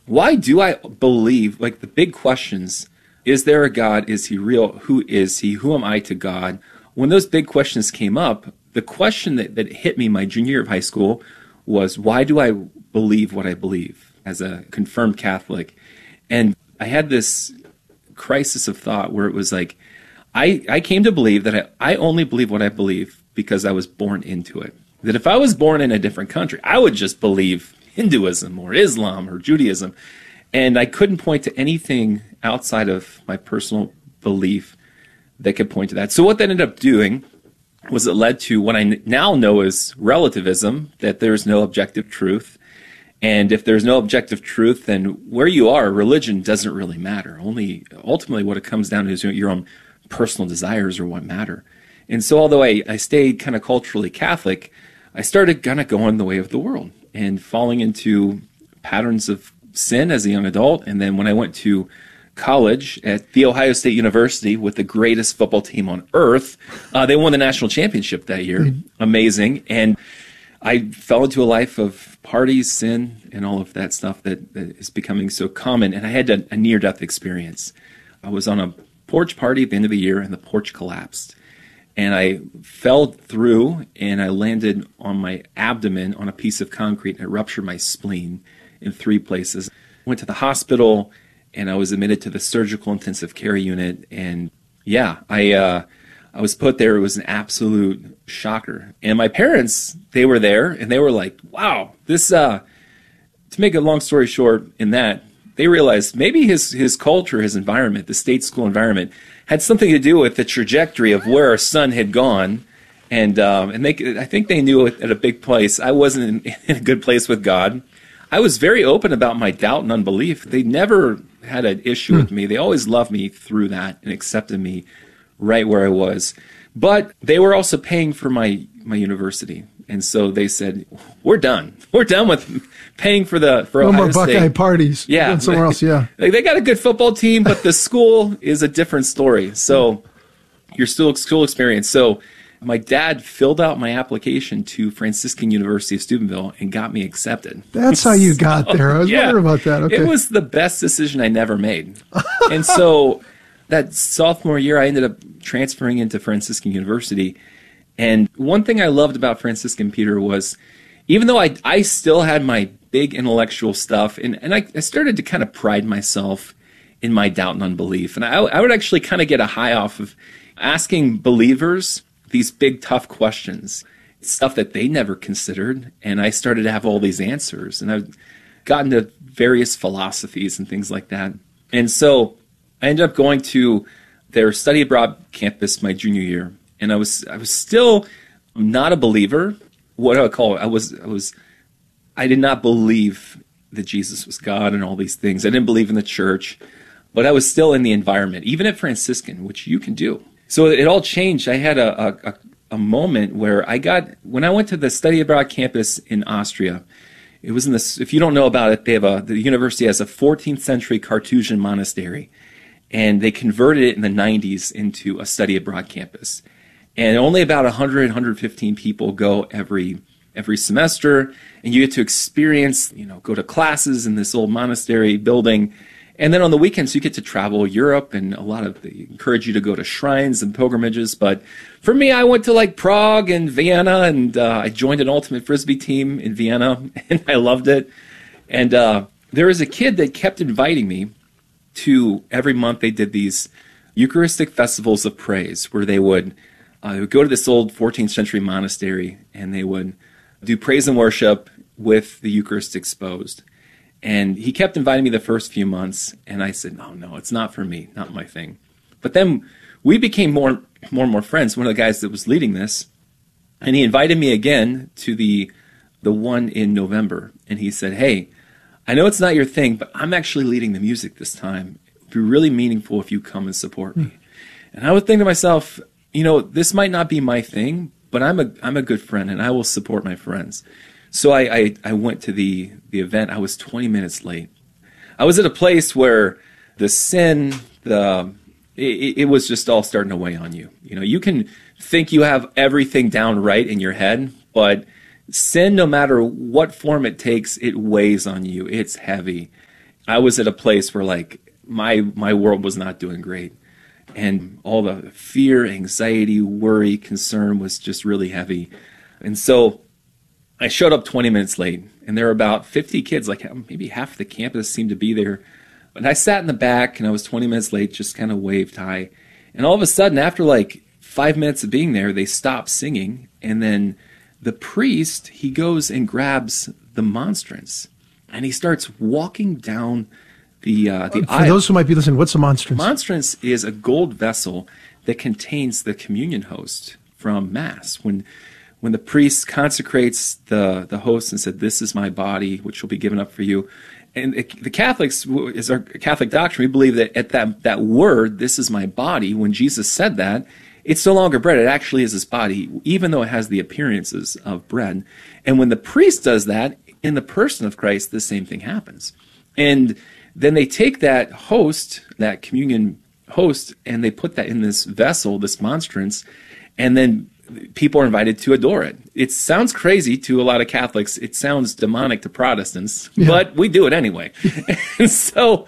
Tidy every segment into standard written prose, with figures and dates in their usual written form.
why do I believe, like the big questions, is there a God? Is he real? Who is he? Who am I to God? When those big questions came up, the question that hit me my junior year of high school was, why do I believe what I believe as a confirmed Catholic? And I had this crisis of thought where it was like, I came to believe that I only believe what I believe because I was born into it. That if I was born in a different country, I would just believe Hinduism or Islam or Judaism. And I couldn't point to anything outside of my personal belief that could point to that. So what that ended up doing was it led to what I now know as relativism, that there's no objective truth. And if there's no objective truth, then where you are, religion doesn't really matter. Only ultimately what it comes down to is your own personal desires are what matter. And so although I stayed kind of culturally Catholic, I started kind of going the way of the world and falling into patterns of sin as a young adult. And then when I went to college at The Ohio State University with the greatest football team on earth, they won the national championship that year. Amazing. And I fell into a life of parties, sin, and all of that stuff that is becoming so common. And I had a near-death experience. I was on a porch party at the end of the year, and the porch collapsed. And I fell through, and I landed on my abdomen on a piece of concrete, and it ruptured my spleen in 3 places. Went to the hospital, and I was admitted to the surgical intensive care unit. And yeah, I was put there. It was an absolute shocker. And my parents, they were there, and they were like, wow, this, to make a long story short in that, they realized maybe his culture, his environment, the state school environment, had something to do with the trajectory of where our son had gone. And I think they knew at a big place. I wasn't in a good place with God. I was very open about my doubt and unbelief. They never had an issue with me. They always loved me through that and accepted me right where I was. But they were also paying for my university. And so they said, we're done. We're done with paying for no Ohio more Buckeye State parties. Yeah. And somewhere else, yeah. They got a good football team, but the school is a different story. So your school experience. So my dad filled out my application to Franciscan University of Steubenville and got me accepted. That's how you got there. I was wondering about that. Okay. It was the best decision I never made. And so that sophomore year, I ended up transferring into Franciscan University. And one thing I loved about Franciscan, Peter, was even though I still had my big intellectual stuff, and I started to kind of pride myself in my doubt and unbelief. And I would actually kind of get a high off of asking believers these big, tough questions, stuff that they never considered. And I started to have all these answers. And I've gotten to various philosophies and things like that. And so I ended up going to their study abroad campus my junior year. And I was still not a believer. What do I call it? I did not believe that Jesus was God and all these things. I didn't believe in the church, but I was still in the environment, even at Franciscan, which you can do. So it all changed. I had a moment where when I went to the study abroad campus in Austria, it was in this, if you don't know about it, the university has a 14th century Carthusian monastery, and they converted it in the 90s into a study abroad campus. And only about 100, 115 people go every semester, and you get to experience, go to classes in this old monastery building. And then on the weekends, you get to travel Europe, and they encourage you to go to shrines and pilgrimages. But for me, I went to like Prague and Vienna, and I joined an ultimate Frisbee team in Vienna, and I loved it. And there was a kid that kept inviting me to, every month they did these Eucharistic festivals of praise, where they would go to this old 14th century monastery, and they would do praise and worship with the Eucharist exposed. And he kept inviting me the first few months, and I said, no, it's not for me, not my thing. But then we became more and more friends. One of the guys that was leading this, and he invited me again to the one in November. And he said, hey, I know it's not your thing, but I'm actually leading the music this time. It would be really meaningful if you come and support me. And I would think to myself, this might not be my thing, but I'm a good friend, and I will support my friends. So I went to the event. I was 20 minutes late. I was at a place where the sin, it was just all starting to weigh on you. You can think you have everything down right in your head, but sin, no matter what form it takes, it weighs on you. It's heavy. I was at a place where like my world was not doing great. And all the fear, anxiety, worry, concern was just really heavy. And so I showed up 20 minutes late, and there were about 50 kids, like maybe half the campus seemed to be there. But I sat in the back, and I was 20 minutes late, just kind of waved hi. And all of a sudden, after like 5 minutes of being there, they stopped singing. And then the priest, he goes and grabs the monstrance, and he starts walking down the aisle. For those who might be listening, what's a monstrance? Monstrance is a gold vessel that contains the communion host from Mass. When the priest consecrates the host and said, "This is my body, which will be given up for you." And the Catholics, is our Catholic doctrine, we believe that at that word, "This is my body," when Jesus said that, it's no longer bread. It actually is his body, even though it has the appearances of bread. And when the priest does that, in the person of Christ, the same thing happens. And then they take that host, that communion host, and they put that in this vessel, this monstrance, and then people are invited to adore it. It sounds crazy to a lot of Catholics. It sounds demonic to Protestants, but we do it anyway. And so,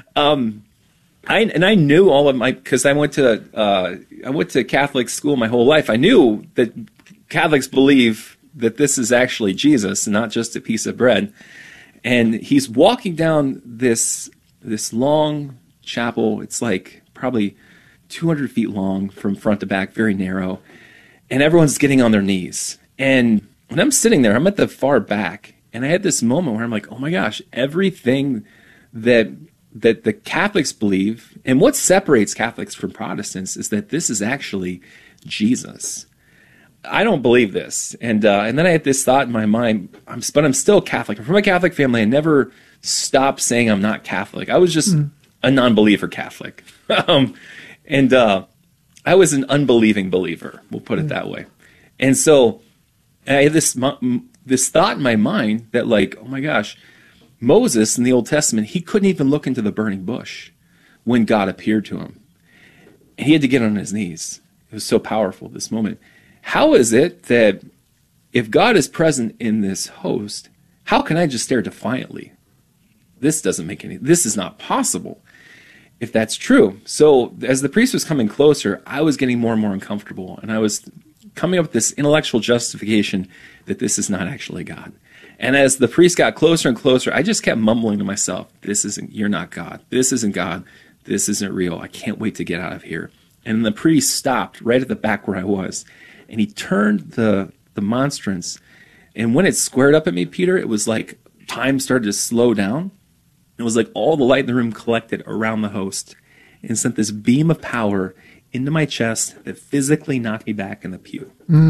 I knew all of my, because I went to Catholic school my whole life. I knew that Catholics believe that this is actually Jesus and not just a piece of bread. And he's walking down this long chapel. It's like probably 200 feet long from front to back, very narrow. And everyone's getting on their knees. And when I'm sitting there, I'm at the far back. And I had this moment where I'm like, oh my gosh, everything that the Catholics believe, and what separates Catholics from Protestants is that this is actually Jesus. I don't believe this. And then I had this thought in my mind, but I'm still Catholic. I'm from a Catholic family. I never stopped saying I'm not Catholic. I was just a non-believer Catholic. And I was an unbelieving believer, we'll put it that way. And so I had this thought in my mind that like, oh my gosh, Moses in the Old Testament, he couldn't even look into the burning bush when God appeared to him. And he had to get on his knees. It was so powerful, this moment. How is it that if God is present in this host, how can I just stare defiantly? This is not possible if that's true. So as the priest was coming closer, I was getting more and more uncomfortable, and I was coming up with this intellectual justification that this is not actually God. And as the priest got closer and closer, I just kept mumbling to myself, you're not God. This isn't God. This isn't real. I can't wait to get out of here. And the priest stopped right at the back where I was. And he turned the monstrance, and when it squared up at me, Peter, it was like time started to slow down. It was like all the light in the room collected around the host and sent this beam of power into my chest that physically knocked me back in the pew.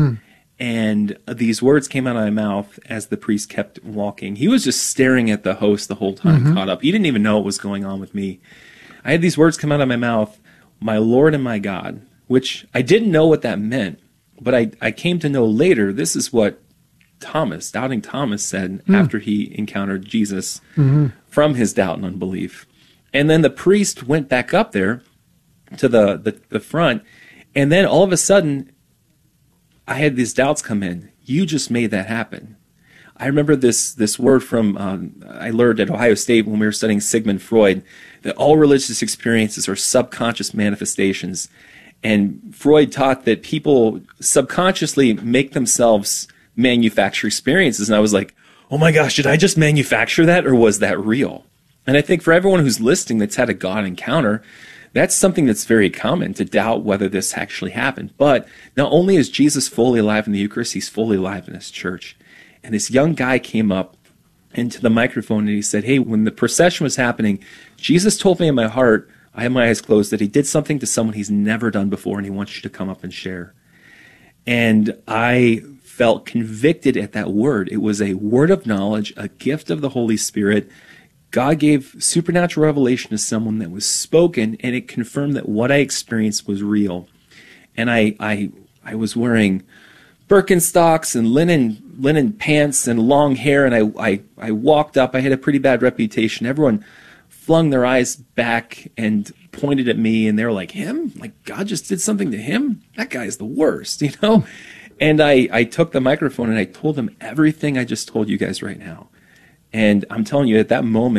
And these words came out of my mouth as the priest kept walking. He was just staring at the host the whole time, caught up. He didn't even know what was going on with me. I had these words come out of my mouth, "My Lord and my God," which I didn't know what that meant. But I came to know later, this is what Doubting Thomas said after he encountered Jesus from his doubt and unbelief. And then the priest went back up there to the front, and then all of a sudden, I had these doubts come in. You just made that happen. I remember this word from, I learned at Ohio State when we were studying Sigmund Freud, that all religious experiences are subconscious manifestations. And Freud taught that people subconsciously make themselves manufacture experiences. And I was like, oh my gosh, did I just manufacture that, or was that real? And I think for everyone who's listening that's had a God encounter, that's something that's very common, to doubt whether this actually happened. But not only is Jesus fully alive in the Eucharist, he's fully alive in his church. And this young guy came up into the microphone and he said, hey, when the procession was happening, Jesus told me in my heart, I had my eyes closed, that he did something to someone he's never done before, and he wants you to come up and share. And I felt convicted at that word. It was a word of knowledge, a gift of the Holy Spirit. God gave supernatural revelation to someone that was spoken, and it confirmed that what I experienced was real. And I was wearing Birkenstocks and linen pants and long hair, and I walked up. I had a pretty bad reputation. Everyone flung their eyes back and pointed at me, and they were like, him? Like, God just did something to him? That guy's the worst, you know? And I took the microphone and I told them everything I just told you guys right now. And I'm telling you, at that moment,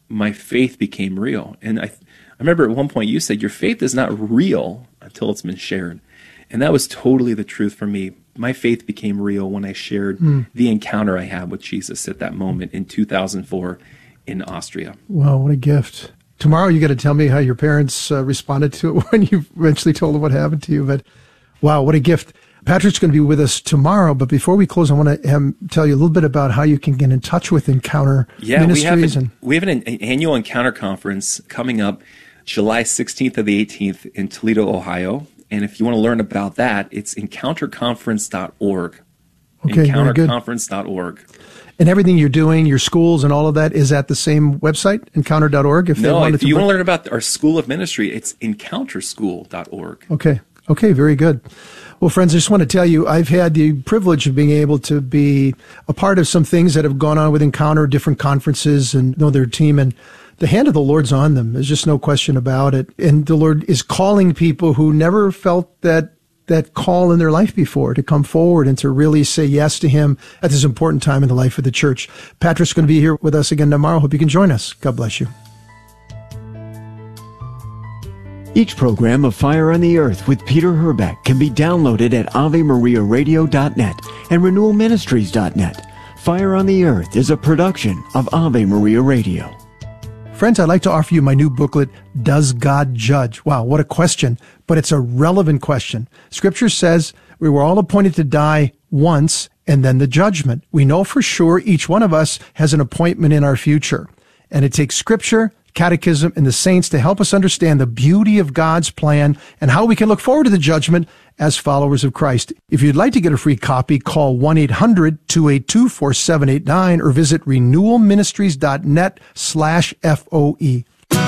my faith became real. And I remember at one point you said, your faith is not real until it's been shared. And that was totally the truth for me. My faith became real when I shared the encounter I had with Jesus at that moment in 2004 in Austria. Wow, what a gift. Tomorrow you got to tell me how your parents responded to it when you eventually told them what happened to you. But wow, what a gift. Patrick's going to be with us tomorrow, but before we close, I want to tell you a little bit about how you can get in touch with Encounter Ministries. We have an annual Encounter conference coming up July 16th to the 18th in Toledo, Ohio. And if you want to learn about that, it's encounterconference.org. Okay, encounterconference.org. And everything you're doing, your schools and all of that, is at the same website, encounter.org? If you want to learn about our School of Ministry, it's encounterschool.org. Okay, very good. Well, friends, I just want to tell you, I've had the privilege of being able to be a part of some things that have gone on with Encounter, different conferences, and know their team, and the hand of the Lord's on them. There's just no question about it. And the Lord is calling people who never felt that call in their life before to come forward and to really say yes to Him at this important time in the life of the church. Patrick's going to be here with us again tomorrow. Hope you can join us. God bless you. Each program of Fire on the Earth with Peter Herbeck can be downloaded at AveMariaRadio.net and RenewalMinistries.net. Fire on the Earth is a production of Ave Maria Radio. Friends, I'd like to offer you my new booklet, Does God Judge? Wow, what a question, but it's a relevant question. Scripture says we were all appointed to die once and then the judgment. We know for sure each one of us has an appointment in our future. And it takes Scripture, Catechism, and the saints to help us understand the beauty of God's plan and how we can look forward to the judgment as followers of Christ. If you'd like to get a free copy, call 1-800-282-4789 or visit renewalministries.net/FOE.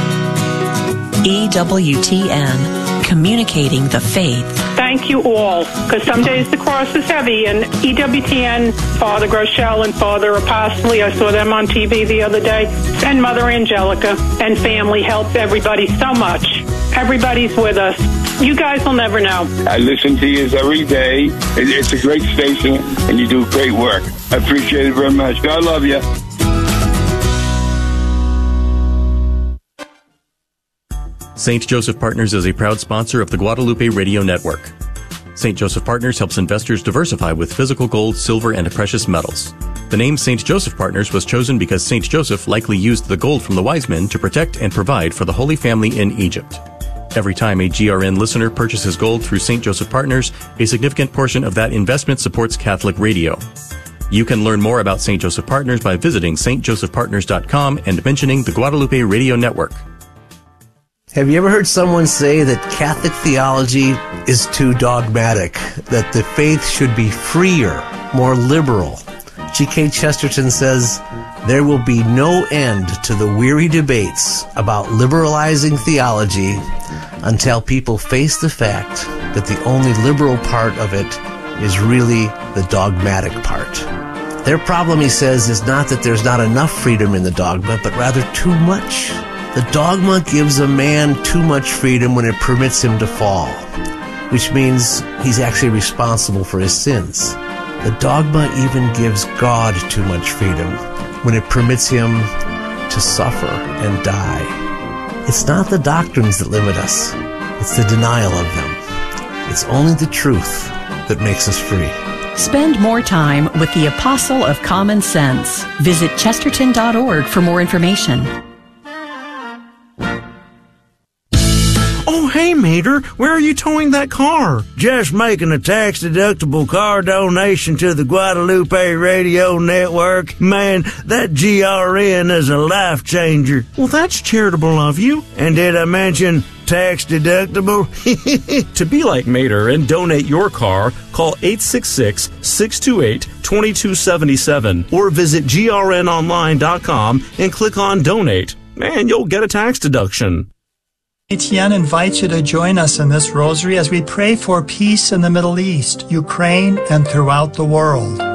EWTN, communicating the faith. Thank you all, because some days the cross is heavy, and EWTN, Father Groeschel and Father Apostoli, I saw them on TV the other day, and Mother Angelica and family help everybody so much. Everybody's with us. You guys will never know. I listen to you every day. It's a great station, and you do great work. I appreciate it very much. God love you. St. Joseph Partners is a proud sponsor of the Guadalupe Radio Network. St. Joseph Partners helps investors diversify with physical gold, silver, and precious metals. The name St. Joseph Partners was chosen because St. Joseph likely used the gold from the wise men to protect and provide for the Holy Family in Egypt. Every time a GRN listener purchases gold through St. Joseph Partners, a significant portion of that investment supports Catholic radio. You can learn more about St. Joseph Partners by visiting stjosephpartners.com and mentioning the Guadalupe Radio Network. Have you ever heard someone say that Catholic theology is too dogmatic, that the faith should be freer, more liberal? G.K. Chesterton says, there will be no end to the weary debates about liberalizing theology until people face the fact that the only liberal part of it is really the dogmatic part. Their problem, he says, is not that there's not enough freedom in the dogma, but rather too much. The dogma gives a man too much freedom when it permits him to fall, which means he's actually responsible for his sins. The dogma even gives God too much freedom when it permits him to suffer and die. It's not the doctrines that limit us, it's the denial of them. It's only the truth that makes us free. Spend more time with the Apostle of Common Sense. Visit chesterton.org for more information. Oh, hey, Mater, where are you towing that car? Just making a tax-deductible car donation to the Guadalupe Radio Network. Man, that GRN is a life changer. Well, that's charitable of you. And did I mention tax-deductible? To be like Mater and donate your car, call 866-628-2277 or visit grnonline.com and click on Donate. And you'll get a tax deduction. Etienne invites you to join us in this rosary as we pray for peace in the Middle East, Ukraine, and throughout the world.